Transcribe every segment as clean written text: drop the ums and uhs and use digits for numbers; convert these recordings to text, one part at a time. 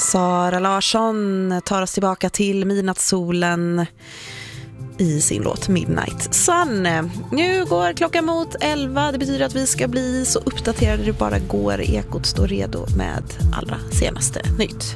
Sara Larsson tar oss tillbaka till midnattssolen i sin låt Midnight Sun. Nu går klockan mot 11. Det betyder att vi ska bli så uppdaterade det bara går. Ekot står redo med allra senaste nytt.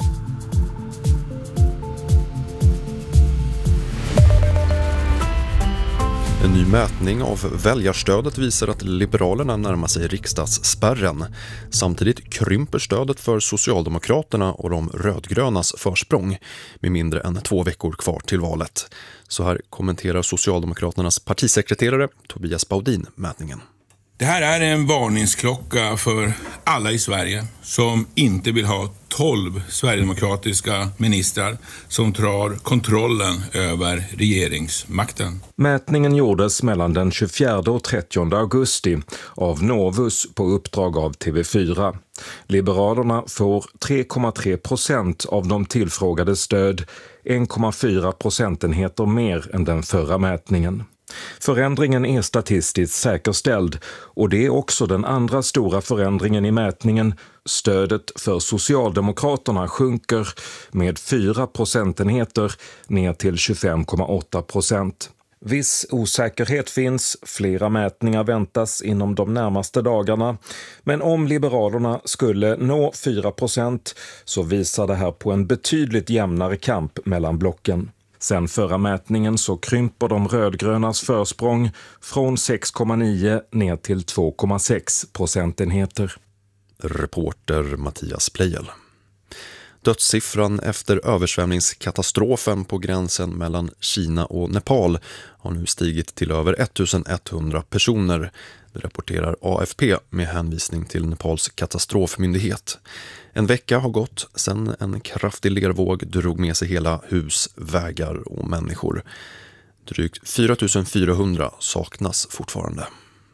En ny mätning av väljarstödet visar att Liberalerna närmar sig riksdagsspärren. Samtidigt krymper stödet för Socialdemokraterna och de rödgrönas försprång med mindre än 2 veckor kvar till valet. Så här kommenterar Socialdemokraternas partisekreterare Tobias Baudin mätningen. Det här är en varningsklocka för alla i Sverige som inte vill ha 12 sverigedemokratiska ministrar som tar kontrollen över regeringsmakten. Mätningen gjordes mellan den 24 och 30 augusti av Novus på uppdrag av TV4. Liberalerna får 3,3% av de tillfrågade stöd, 1,4 procentenheter mer än den förra mätningen. Förändringen är statistiskt säkerställd och det är också den andra stora förändringen i mätningen. Stödet för Socialdemokraterna sjunker med 4 procentenheter ner till 25,8%. Viss osäkerhet finns, flera mätningar väntas inom de närmaste dagarna. Men om Liberalerna skulle nå 4% så visar det här på en betydligt jämnare kamp mellan blocken. Sen förra mätningen så krymper de rödgrönas försprång från 6,9 ner till 2,6 procentenheter. Reporter Mattias Plejel. Dödssiffran efter översvämningskatastrofen på gränsen mellan Kina och Nepal har nu stigit till över 1100 personer. Det rapporterar AFP med hänvisning till Nepals katastrofmyndighet. En vecka har gått sedan en kraftig lervåg drog med sig hela hus, vägar och människor. Drygt 4400 saknas fortfarande.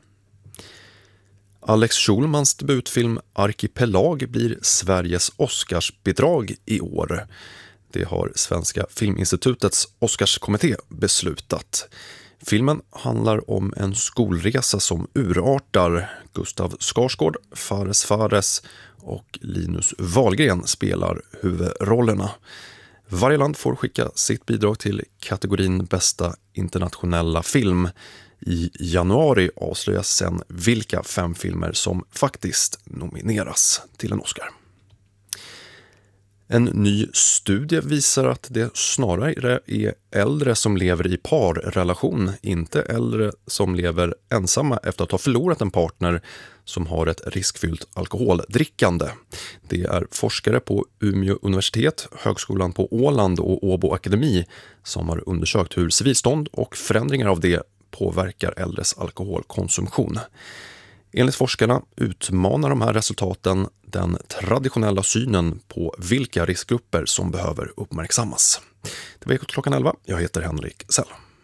Alex Schulmans debutfilm Arkipelag blir Sveriges Oscarsbidrag i år. Det har Svenska Filminstitutets Oscarskommitté beslutat. Filmen handlar om en skolresa som urartar. Gustav Skarsgård, Fares Fares och Linus Wahlgren spelar huvudrollerna. Varje land får skicka sitt bidrag till kategorin bästa internationella film. I januari avslöjas sen vilka 5 filmer som faktiskt nomineras till en Oscar. En ny studie visar att det snarare är äldre som lever i parrelation, inte äldre som lever ensamma efter att ha förlorat en partner som har ett riskfyllt alkoholdrickande. Det är forskare på Umeå universitet, Högskolan på Åland och Åbo Akademi som har undersökt hur civilstånd och förändringar av det påverkar äldres alkoholkonsumtion. Enligt forskarna utmanar de här resultaten den traditionella synen på vilka riskgrupper som behöver uppmärksammas. Det var Ekot klockan 11. Jag heter Henrik Sell.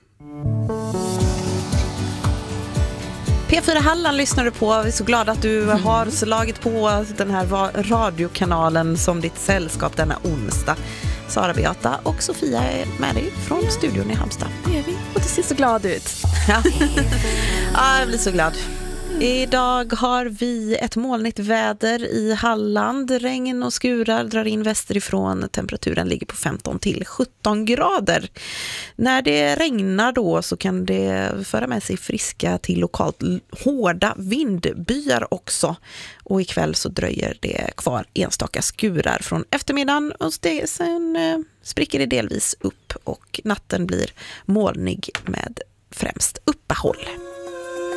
P4 Halland lyssnar du på. Vi är så glada att du har slagit på den här radiokanalen som ditt sällskap denna onsdag. Sara Beata och Sofia är med dig från studion i Halmstad. Det är vi. Och du ser så glad ut. Ja, jag blir så glad. Idag har vi ett molnigt väder i Halland. Regn och skurar drar in västerifrån. Temperaturen ligger på 15 till 17 grader. När det regnar då så kan det föra med sig friska till lokalt hårda vindbyar också. Och ikväll så dröjer det kvar enstaka skurar från eftermiddagen och sen spricker det delvis upp och natten blir molnig med